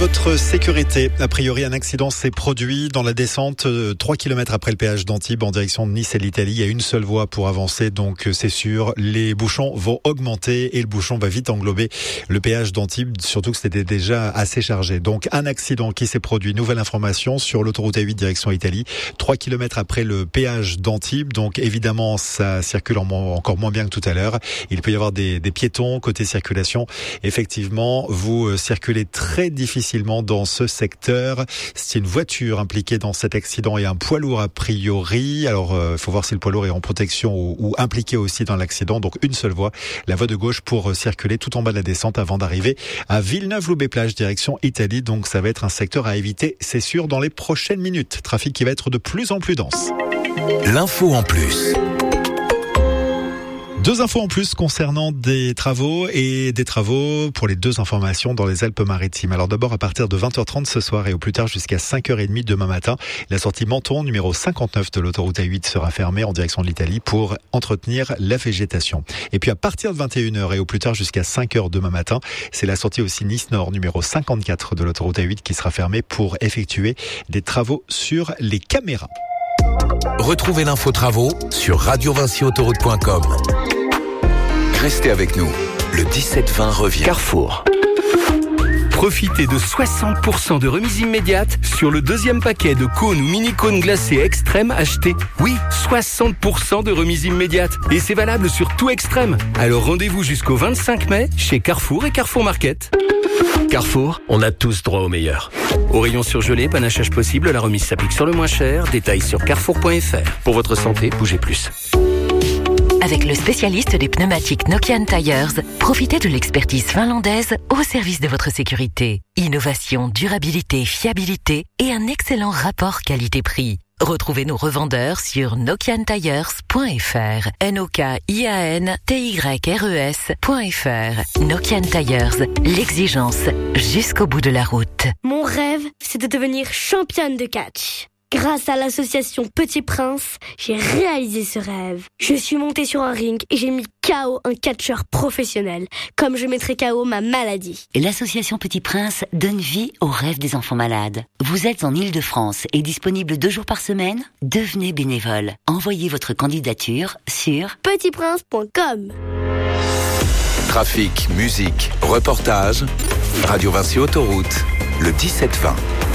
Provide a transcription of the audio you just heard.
Votre sécurité, a priori un accident s'est produit dans la descente 3 km après le péage d'Antibes en direction de Nice et l'Italie. Il y a une seule voie pour avancer, donc c'est sûr, les bouchons vont augmenter et le bouchon va vite englober le péage d'Antibes, surtout que c'était déjà assez chargé. Donc un accident qui s'est produit, nouvelle information sur l'autoroute A8 direction Italie, 3 km après le péage d'Antibes. Donc évidemment ça circule encore moins bien que tout à l'heure. Il peut y avoir des piétons côté circulation. Effectivement, vous circulez très difficilement dans ce secteur. C'est une voiture impliquée dans cet accident et un poids lourd a priori. Alors, il faut voir si le poids lourd est en protection ou impliqué aussi dans l'accident. Donc, une seule voie, la voie de gauche pour circuler tout en bas de la descente avant d'arriver à Villeneuve-Loubet-Plage, direction Italie. Donc, ça va être un secteur à éviter, c'est sûr, dans les prochaines minutes. Trafic qui va être de plus en plus dense. L'info en plus. Deux infos en plus concernant des travaux pour les deux informations dans les Alpes-Maritimes. Alors d'abord à partir de 20h30 ce soir et au plus tard jusqu'à 5h30 demain matin, la sortie Menton numéro 59 de l'autoroute A8 sera fermée en direction de l'Italie pour entretenir la végétation. Et puis à partir de 21h et au plus tard jusqu'à 5h demain matin, c'est la sortie aussi Nice Nord numéro 54 de l'autoroute A8 qui sera fermée pour effectuer des travaux sur les caméras. Retrouvez l'info travaux sur radiovinciautoroute.com. Restez avec nous. Le 17-20 revient. Carrefour. Profitez de 60% de remise immédiate sur le deuxième paquet de cônes ou mini-cônes glacés extrême achetés. Oui, 60% de remise immédiate. Et c'est valable sur tout extrême. Alors rendez-vous jusqu'au 25 mai chez Carrefour et Carrefour Market. Carrefour, on a tous droit au meilleur. Au rayon surgelé, panachage possible, la remise s'applique sur le moins cher. Détails sur carrefour.fr. Pour votre santé, bougez plus. Avec le spécialiste des pneumatiques Nokian Tires, profitez de l'expertise finlandaise au service de votre sécurité. Innovation, durabilité, fiabilité et un excellent rapport qualité-prix. Retrouvez nos revendeurs sur nokiantires.fr. NOKIANTYRES.fr. Nokian Tires, l'exigence jusqu'au bout de la route. Mon rêve, c'est de devenir championne de catch. Grâce à l'association Petit Prince, j'ai réalisé ce rêve. Je suis montée sur un ring et j'ai mis KO un catcheur professionnel, comme je mettrai KO ma maladie. L'association Petit Prince donne vie aux rêves des enfants malades. Vous êtes en Île-de-France et disponible 2 jours par semaine ? Devenez bénévole. Envoyez votre candidature sur petitprince.com. Trafic, musique, reportage. Radio Vinci Autoroute. Le 17-20.